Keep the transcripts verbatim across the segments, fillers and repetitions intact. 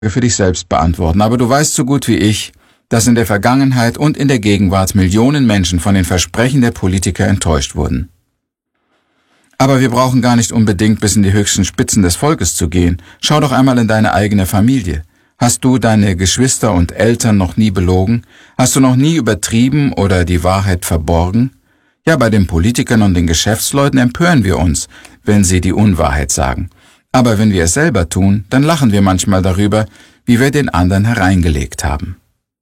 für dich selbst beantworten, aber du weißt so gut wie ich, dass in der Vergangenheit und in der Gegenwart Millionen Menschen von den Versprechen der Politiker enttäuscht wurden. Aber wir brauchen gar nicht unbedingt bis in die höchsten Spitzen des Volkes zu gehen. Schau doch einmal in deine eigene Familie. Hast du deine Geschwister und Eltern noch nie belogen? Hast du noch nie übertrieben oder die Wahrheit verborgen? Ja, bei den Politikern und den Geschäftsleuten empören wir uns, wenn sie die Unwahrheit sagen. Aber wenn wir es selber tun, dann lachen wir manchmal darüber, wie wir den anderen hereingelegt haben.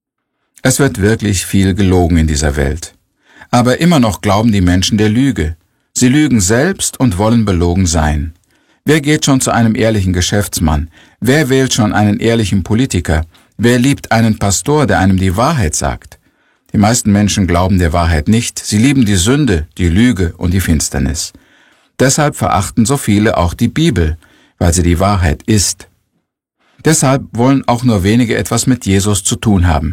Es wird wirklich viel gelogen in dieser Welt. Aber immer noch glauben die Menschen der Lüge. Sie lügen selbst und wollen belogen sein. Wer geht schon zu einem ehrlichen Geschäftsmann? Wer wählt schon einen ehrlichen Politiker? Wer liebt einen Pastor, der einem die Wahrheit sagt? Die meisten Menschen glauben der Wahrheit nicht. Sie lieben die Sünde, die Lüge und die Finsternis. Deshalb verachten so viele auch die Bibel, weil sie die Wahrheit ist. Deshalb wollen auch nur wenige etwas mit Jesus zu tun haben.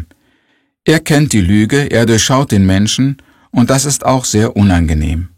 Er kennt die Lüge, er durchschaut den Menschen und das ist auch sehr unangenehm.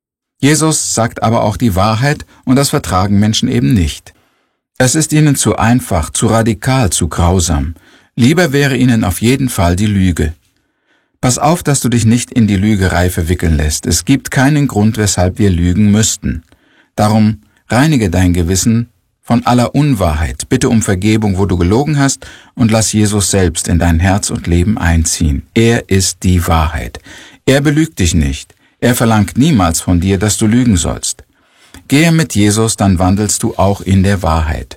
Jesus sagt aber auch die Wahrheit und das vertragen Menschen eben nicht. Es ist ihnen zu einfach, zu radikal, zu grausam. Lieber wäre ihnen auf jeden Fall die Lüge. Pass auf, dass du dich nicht in die Lügerei verwickeln lässt. Es gibt keinen Grund, weshalb wir lügen müssten. Darum reinige dein Gewissen von aller Unwahrheit. Bitte um Vergebung, wo du gelogen hast, und lass Jesus selbst in dein Herz und Leben einziehen. Er ist die Wahrheit. Er belügt dich nicht. Er verlangt niemals von dir, dass du lügen sollst. Gehe mit Jesus, dann wandelst du auch in der Wahrheit.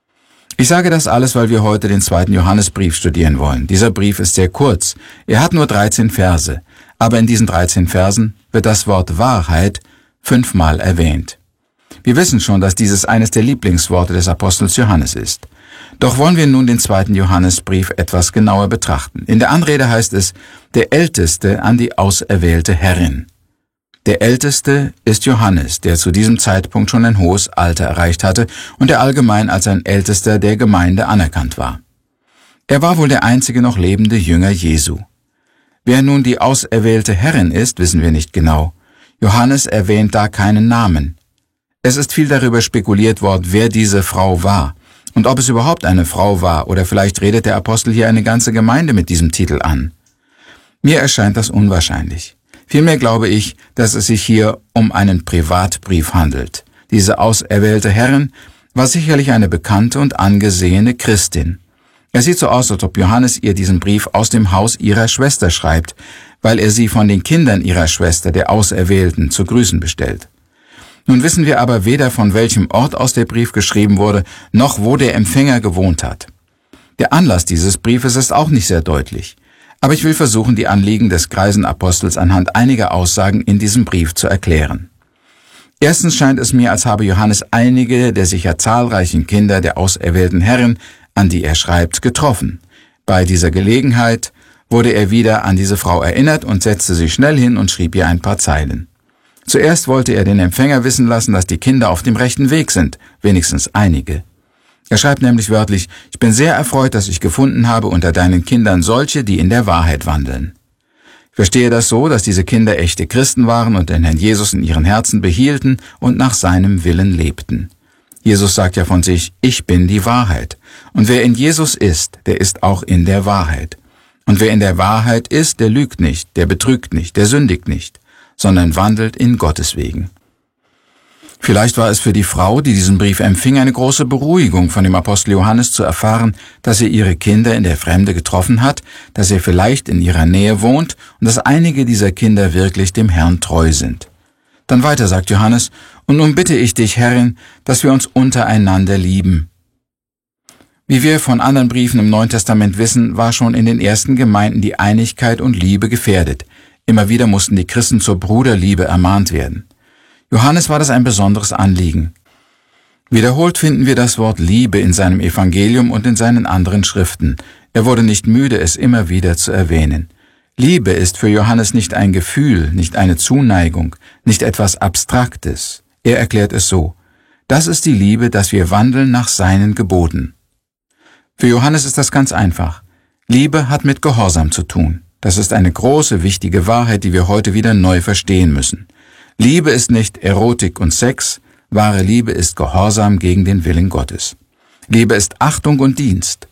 Ich sage das alles, weil wir heute den zweiten Johannesbrief studieren wollen. Dieser Brief ist sehr kurz. Er hat nur dreizehn Verse. Aber in diesen dreizehn Versen wird das Wort Wahrheit fünfmal erwähnt. Wir wissen schon, dass dieses eines der Lieblingsworte des Apostels Johannes ist. Doch wollen wir nun den zweiten Johannesbrief etwas genauer betrachten. In der Anrede heißt es, der Älteste an die auserwählte Herrin. Der Älteste ist Johannes, der zu diesem Zeitpunkt schon ein hohes Alter erreicht hatte und der allgemein als ein Ältester der Gemeinde anerkannt war. Er war wohl der einzige noch lebende Jünger Jesu. Wer nun die auserwählte Herrin ist, wissen wir nicht genau. Johannes erwähnt da keinen Namen. Es ist viel darüber spekuliert worden, wer diese Frau war und ob es überhaupt eine Frau war oder vielleicht redet der Apostel hier eine ganze Gemeinde mit diesem Titel an. Mir erscheint das unwahrscheinlich. Vielmehr glaube ich, dass es sich hier um einen Privatbrief handelt. Diese auserwählte Herrin war sicherlich eine bekannte und angesehene Christin. Es sieht so aus, als ob Johannes ihr diesen Brief aus dem Haus ihrer Schwester schreibt, weil er sie von den Kindern ihrer Schwester, der Auserwählten, zu grüßen bestellt. Nun wissen wir aber weder, von welchem Ort aus der Brief geschrieben wurde, noch wo der Empfänger gewohnt hat. Der Anlass dieses Briefes ist auch nicht sehr deutlich. Aber ich will versuchen, die Anliegen des greisen Apostels anhand einiger Aussagen in diesem Brief zu erklären. Erstens scheint es mir, als habe Johannes einige der sicher zahlreichen Kinder der auserwählten Herrin, an die er schreibt, getroffen. Bei dieser Gelegenheit wurde er wieder an diese Frau erinnert und setzte sich schnell hin und schrieb ihr ein paar Zeilen. Zuerst wollte er den Empfänger wissen lassen, dass die Kinder auf dem rechten Weg sind, wenigstens einige. Er schreibt nämlich wörtlich, ich bin sehr erfreut, dass ich gefunden habe unter deinen Kindern solche, die in der Wahrheit wandeln. Ich verstehe das so, dass diese Kinder echte Christen waren und den Herrn Jesus in ihren Herzen behielten und nach seinem Willen lebten. Jesus sagt ja von sich, ich bin die Wahrheit. Und wer in Jesus ist, der ist auch in der Wahrheit. Und wer in der Wahrheit ist, der lügt nicht, der betrügt nicht, der sündigt nicht, sondern wandelt in Gottes Wegen. Vielleicht war es für die Frau, die diesen Brief empfing, eine große Beruhigung von dem Apostel Johannes zu erfahren, dass er ihre Kinder in der Fremde getroffen hat, dass er vielleicht in ihrer Nähe wohnt und dass einige dieser Kinder wirklich dem Herrn treu sind. Dann weiter sagt Johannes, und nun bitte ich dich, Herrin, dass wir uns untereinander lieben. Wie wir von anderen Briefen im Neuen Testament wissen, war schon in den ersten Gemeinden die Einigkeit und Liebe gefährdet. Immer wieder mussten die Christen zur Bruderliebe ermahnt werden. Johannes war das ein besonderes Anliegen. Wiederholt finden wir das Wort Liebe in seinem Evangelium und in seinen anderen Schriften. Er wurde nicht müde, es immer wieder zu erwähnen. Liebe ist für Johannes nicht ein Gefühl, nicht eine Zuneigung, nicht etwas Abstraktes. Er erklärt es so: Das ist die Liebe, dass wir wandeln nach seinen Geboten. Für Johannes ist das ganz einfach. Liebe hat mit Gehorsam zu tun. Das ist eine große, wichtige Wahrheit, die wir heute wieder neu verstehen müssen. Liebe ist nicht Erotik und Sex, wahre Liebe ist Gehorsam gegen den Willen Gottes. Liebe ist Achtung und Dienst.